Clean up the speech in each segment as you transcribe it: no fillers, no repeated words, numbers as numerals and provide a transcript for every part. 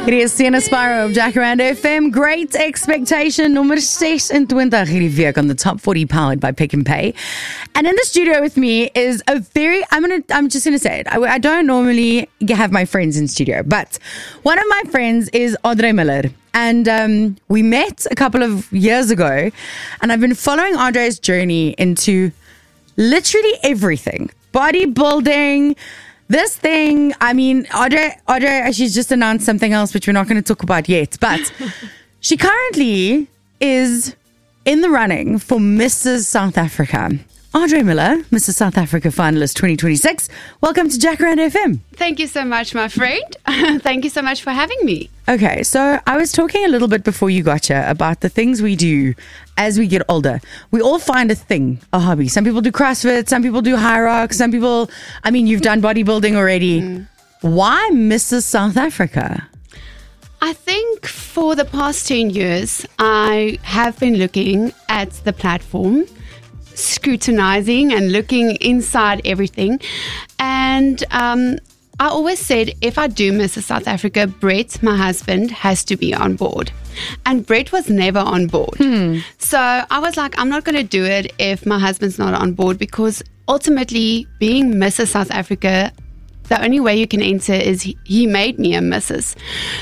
Hierdie is Sienna Spyro op Jacaranda FM. Great Expectation, nummer 26 hierdie week on the Top 40 powered by Pick and Pay. And in the studio with me is a very, I'm just going to say it. I don't normally have my friends in studio, but one of my friends is Audrey Miller. And we met a couple of years ago, and I've been following Audrey's journey into literally everything. Bodybuilding, this thing. I mean, Audrey, she's just announced something else, which we're not going to talk about yet. But she currently is in the running for Mrs. South Africa. Audrey Miller, Mrs. South Africa finalist 2026. Welcome to Jacaranda FM. Thank you so much, my friend. Thank you so much for having me. Okay, so I was talking a little bit before you got here about the things we do as we get older. We all find a thing, a hobby. Some people do CrossFit, some people do high rock, some people, I mean, you've done bodybuilding already. Why Mrs. South Africa? I think for the past 10 years, I have been looking at the platform, scrutinizing and looking inside everything. And I always said, if I do Mrs. South Africa, Brett, my husband, has to be on board. And Brett was never on board. So I was like, I'm not going to do it if my husband's not on board, because ultimately being Mrs. South Africa, the only way you can enter is he made me a Mrs.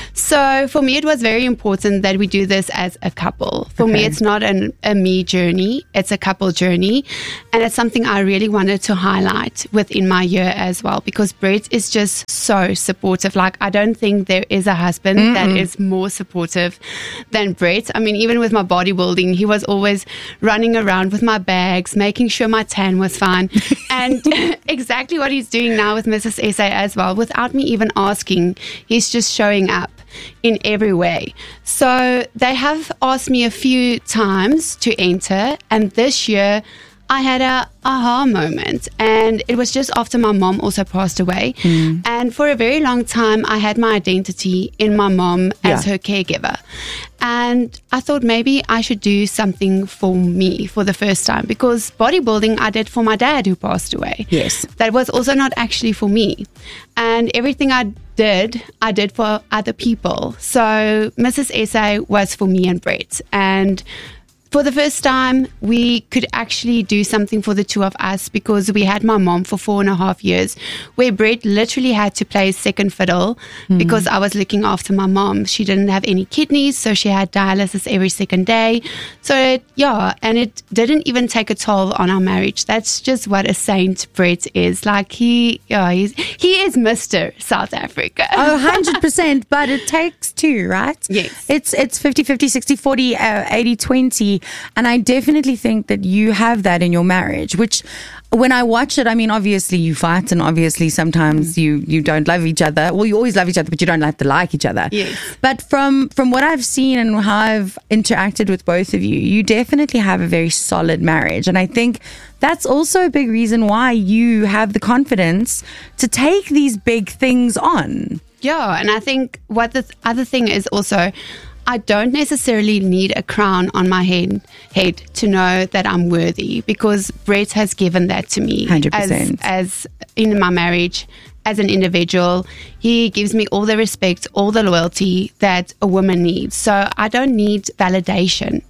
So for me, it was very important that we do this as a couple. For me, it's not a me journey. It's a couple journey. And it's something I really wanted to highlight within my year as well, because Brett is just so supportive. Like, I don't think there is a husband that is more supportive than Brett. I mean, even with my bodybuilding, he was always running around with my bags, making sure my tan was fine. And exactly what he's doing now with Mrs. S as well, without me even asking. He's just showing up in every way. So they have asked me a few times to enter, and this year I had a aha moment, and it was just after my mom also passed away. And for a very long time I had my identity in my mom as her caregiver, and I thought maybe I should do something for me for the first time, because bodybuilding I did for my dad who passed away. Yes. That was also not actually for me, and everything I did for other people. So Mrs. SA was for me and Brett, and for the first time, we could actually do something for the two of us, because we had my mom for 4.5 years, where Brett literally had to play second fiddle because I was looking after my mom. She didn't have any kidneys, so she had dialysis every second day. So, and it didn't even take a toll on our marriage. That's just what a saint Brett is. Like, he is Mr. South Africa. Oh, 100%, but it takes two, right? Yes. It's 50-50, 60-40, 80-20. And I definitely think that you have that in your marriage, which when I watch it, I mean, obviously you fight, and obviously sometimes you don't love each other. Well, you always love each other, but you don't have to like each other. Yes. But from what I've seen and how I've interacted with both of you, you definitely have a very solid marriage. And I think that's also a big reason why you have the confidence to take these big things on. Yeah, and I think what the other thing is also, I don't necessarily need a crown on my head to know that I'm worthy, because Brett has given that to me 100%. As in my marriage, as an individual. He gives me all the respect, all the loyalty that a woman needs. So I don't need validation.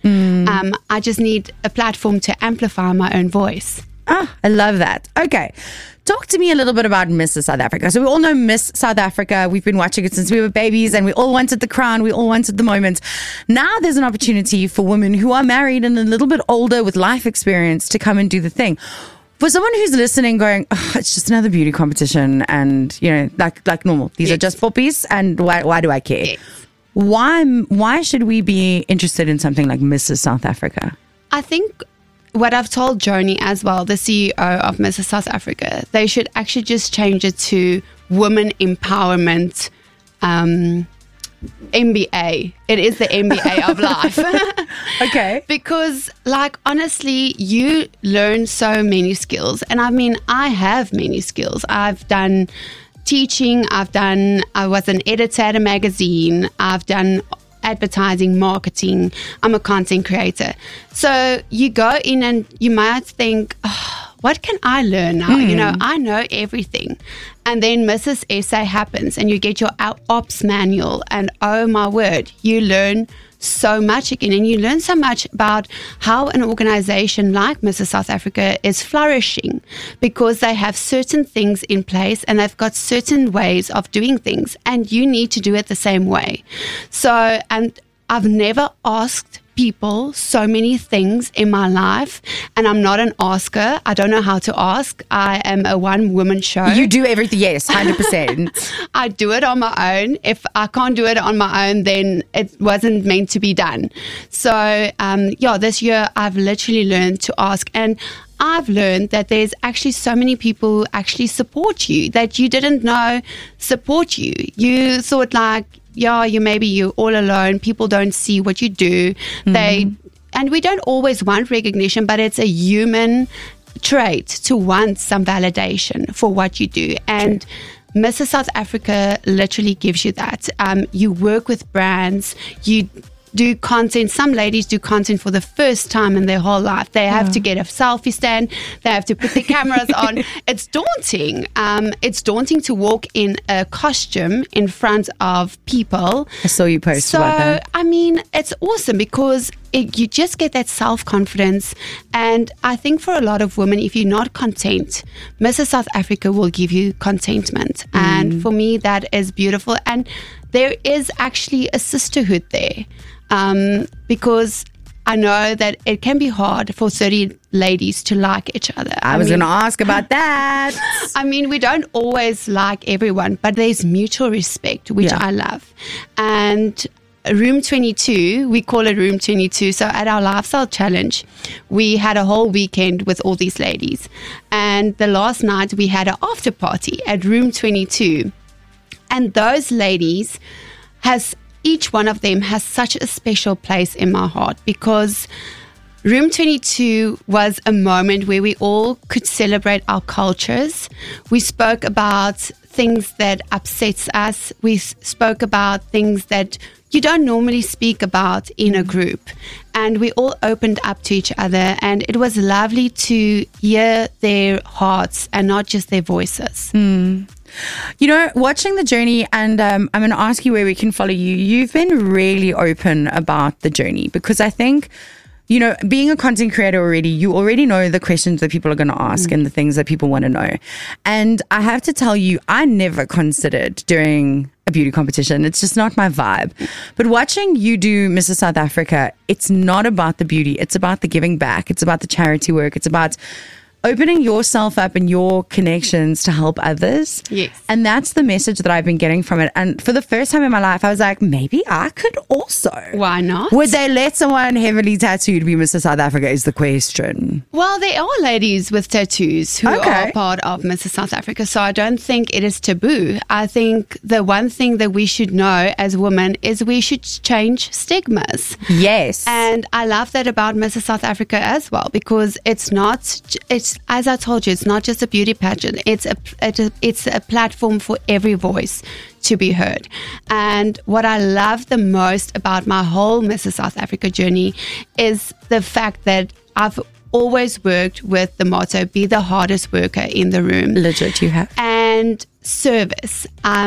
I just need a platform to amplify my own voice. I love that. Okay. Talk to me a little bit about Mrs. South Africa. So we all know Miss South Africa. We've been watching it since we were babies, and we all wanted the crown. We all wanted the moment. Now there's an opportunity for women who are married and a little bit older with life experience to come and do the thing. For someone who's listening going, it's just another beauty competition, and, you know, like normal. These are just poppies, and why do I care? Yes. Why should we be interested in something like Mrs. South Africa? I think what I've told Joni as well, the CEO of Mrs. South Africa, they should actually just change it to Women Empowerment MBA. It is the MBA of life. Okay. Because, like, honestly, you learn so many skills. And I mean, I have many skills. I've done teaching. I was an editor at a magazine. I've done advertising, marketing. I'm a content creator. So you go in and you might think, what can I learn now? You know, I know everything. And then Mrs. SA happens and you get your ops manual, and oh my word, you learn so much again, and you learn so much about how an organization like Mrs. South Africa is flourishing, because they have certain things in place and they've got certain ways of doing things, and you need to do it the same way. So, and I've never asked people so many things in my life, and I'm not an asker. I don't know how to ask. I am a one-woman show. You do everything, yes, 100%. I do it on my own. If I can't do it on my own, then it wasn't meant to be done. So, this year I've literally learned to ask, and I've learned that there's actually so many people who actually support you that you didn't know support you. You thought like, you're all alone. People don't see what you do. And we don't always want recognition, but it's a human trait to want some validation for what you do. And Mrs. South Africa literally gives you that. You work with brands. You do content. Some ladies do content for the first time in their whole life. They have to get a selfie stand. They have to put the cameras on. It's daunting. It's daunting to walk in a costume in front of people. I saw you post about that. So, I mean, it's awesome because you just get that self-confidence. And I think for a lot of women, if you're not content, Mrs. South Africa will give you contentment. And for me, that is beautiful. And there is actually a sisterhood there. Because I know that it can be hard for 30 ladies to like each other. I was going to ask about that. I mean, we don't always like everyone, but there's mutual respect, which I love. And Room 22, we call it Room 22. So at our Lifestyle Challenge, we had a whole weekend with all these ladies. And the last night we had an after party at Room 22. And those ladies each one of them has such a special place in my heart, because Room 22 was a moment where we all could celebrate our cultures. We spoke about things that upsets us. We spoke about things that you don't normally speak about in a group. And we all opened up to each other, and it was lovely to hear their hearts and not just their voices. You know, watching the journey, and I'm going to ask you where we can follow you. You've been really open about the journey, because I think, you know, being a content creator already, you already know the questions that people are going to ask and the things that people want to know. And I have to tell you, I never considered doing a beauty competition. It's just not my vibe. But watching you do Mrs. South Africa, it's not about the beauty. It's about the giving back. It's about the charity work. It's about opening yourself up and your connections to help others. Yes. And that's the message that I've been getting from it. And for the first time in my life, I was like, maybe I could also. Why not? Would they let someone heavily tattooed be Mrs. South Africa is the question. Well, there are ladies with tattoos who are part of Mrs. South Africa, so I don't think it is taboo. I think the one thing that we should know as women is we should change stigmas. Yes. And I love that about Mrs. South Africa as well, because it's as I told you, it's not just a beauty pageant. It's a platform for every voice to be heard. And what I love the most about my whole Mrs. South Africa journey is the fact that I've always worked with the motto, be the hardest worker in the room. Legit, you have. And service.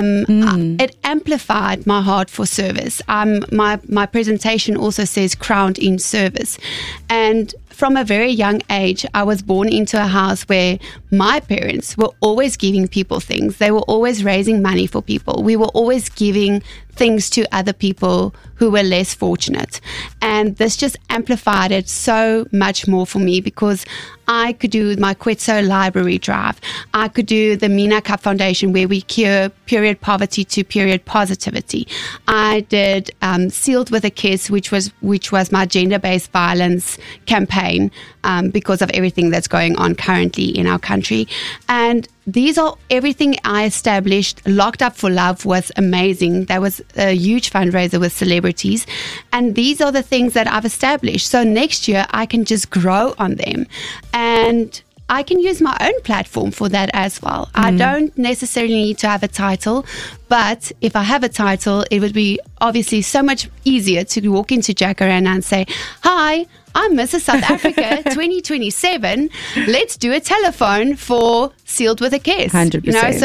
It amplified my heart for service. My presentation also says crowned in service. And from a very young age, I was born into a house where my parents were always giving people things. They were always raising money for people. We were always giving things to other people who were less fortunate. And this just amplified it so much more for me, because I could do my Kwetso library drive. I could do the Mina Cup Foundation, where we cure period poverty to period positivity. I did Sealed with a Kiss, which was my gender-based violence campaign, because of everything that's going on currently in our country. And these are everything I established. Locked Up for Love was amazing. That was a huge fundraiser with celebrities. And these are the things that I've established. So next year I can just grow on them. And I can use my own platform for that as well. I don't necessarily need to have a title, but if I have a title, it would be obviously so much easier to walk into Jacaranda and say, "Hi, I'm Mrs. South Africa 2027. Let's do a telephone for Sealed with a Kiss." 100%. You know,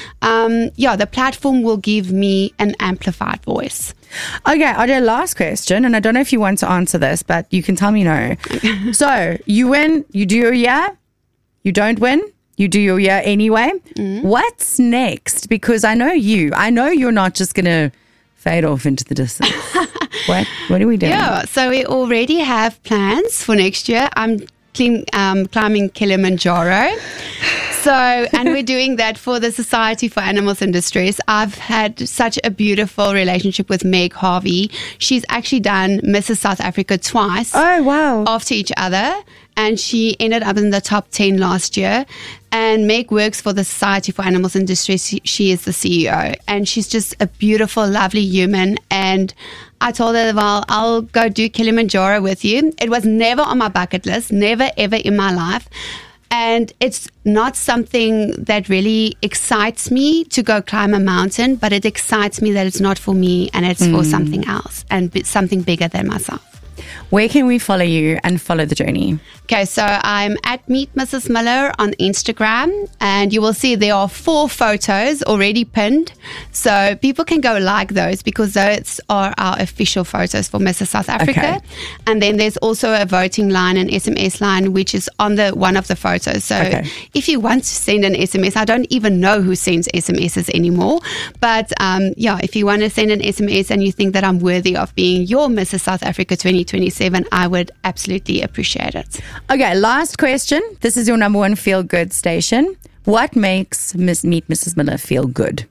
so the platform will give me an amplified voice. Okay, Audrey, last question, and I don't know if you want to answer this, but you can tell me no. So, you win, you do your year, you don't win, you do your year anyway. What's next? Because I know you're not just going to fade off into the distance. What are we doing? Yeah, so we already have plans for next year. I'm climbing Kilimanjaro. So, and we're doing that for the Society for Animals in Distress. I've had such a beautiful relationship with Meg Harvey. She's actually done Mrs. South Africa twice. Oh, wow. After each other. And she ended up in the top 10 last year. And Meg works for the Society for Animals in Distress. She is the CEO. And she's just a beautiful, lovely human. And I told her, well, I'll go do Kilimanjaro with you. It was never on my bucket list, never, ever in my life. And it's not something that really excites me to go climb a mountain, but it excites me that it's not for me and it's for something else and something bigger than myself. Where can we follow you and follow the journey? Okay, so I'm at Meet Mrs. Miller on Instagram, and you will see there are 4 photos already pinned. So people can go like those because those are our official photos for Mrs. South Africa. Okay. And then there's also a voting line, an SMS line, which is on one of the photos. So if you want to send an SMS, I don't even know who sends SMSs anymore. But if you want to send an SMS and you think that I'm worthy of being your Mrs. South Africa 2027, I would absolutely appreciate it. Okay, last question. This is your number one feel-good station. What makes Meet Mrs. Miller feel good?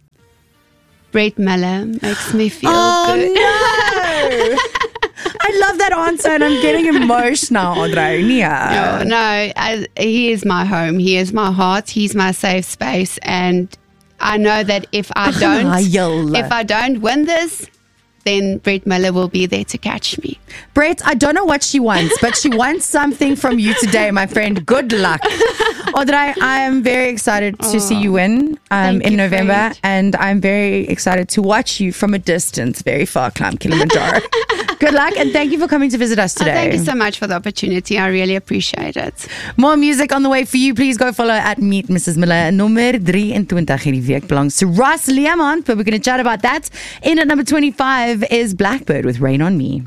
Brett Miller makes me feel good. No! I love that answer and I'm getting emotional, Audrey. He is my home. He is my heart. He's my safe space. And I know that if I don't win this, then Brett Miller will be there to catch me. Brett, I don't know what she wants, but she wants something from you today, my friend. Good luck. Audrey, I am very excited to see you win in November, friend. and I'm very excited to watch you from a distance, very far, climb Kilimanjaro. Good luck, and thank you for coming to visit us today. Thank you so much for the opportunity. I really appreciate it. More music on the way for you. Please go follow at Meet Mrs. Miller. Nummer 23 hierdie week belongs to Ross Leamont, but we're going to chat about that. In at number 25 is Blackbird with Rain on Me.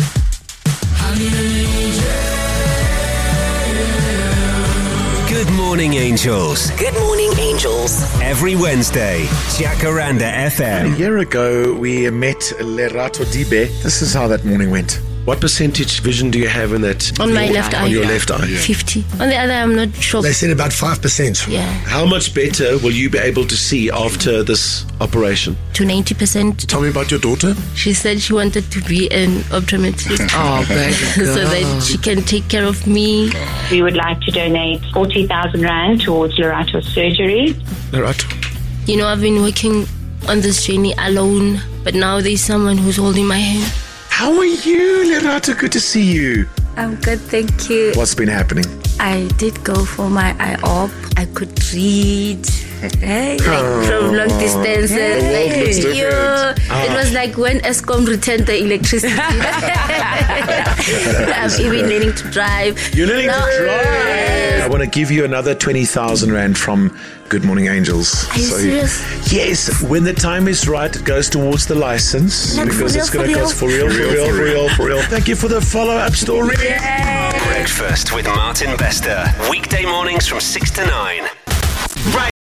Good morning, Angels. Good morning, Angels. Every Wednesday, Jacaranda FM. A year ago, we met Lerato Dibe. This is how that morning went. What percentage vision do you have in that? On my left eye. On your left eye. 50. On the other, I'm not sure. They said about 5%. Yeah. How much better will you be able to see after this operation? To 90%. Tell me about your daughter. She said she wanted to be an optometrist. Oh, baby. So that she can take care of me. We would like to donate 40,000 Rand towards Lerato's surgery. Lerato. You know, I've been working on this journey alone, but now there's someone who's holding my hand. How are you, Lerato? Good to see you. I'm good, thank you. What's been happening? I did go for my eye-op. I could read. Hey, like from long distances. It was like when Eskom returned the electricity. I've even learning to drive. You're learning to drive. I want to give you another 20,000 Rand from Good Morning Angels. Are you serious? Yes, when the time is right, it goes towards the license because it's going to cost for real. Thank you for the follow-up story. Breakfast with Martin Bester. Weekday mornings from 6 to 9. Right.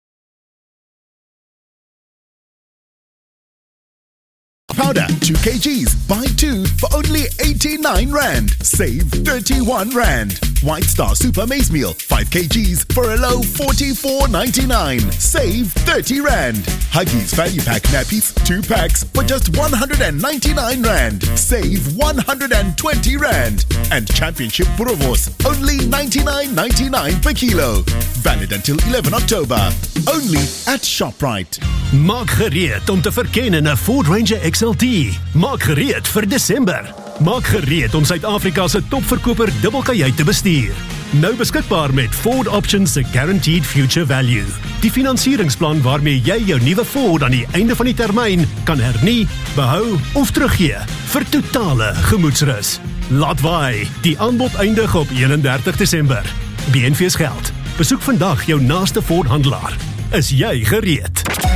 Powder 2 kgs, buy 2 for only 89 Rand. Save 31 Rand. White Star Super Maize Meal 5 kgs for a low 44.99. Save 30 Rand. Huggies Value Pack Nappies 2 packs for just 199 Rand. Save 120 Rand. And Championship Boerewors only 99.99 per kilo. Valid until 11 October. Only at ShopRite. Maak gereed om te verken in 'n Ford Ranger XLT. Maak gereed vir Desember. Maak gereed om Suid-Afrika se topverkoper dubbelkajuit te bestuur. Nou beskikbaar met Ford Options se Guaranteed Future Value. Die finansieringsplan waarmee jy jou nuwe Ford aan die einde van die termyn kan hernie, behou of teruggee vir totale gemoedsrus. Laat waai, die aanbod eindig op 31 Desember. BNV's geld. Besoek vandag jou naaste Ford handelaar. Is jy gereed?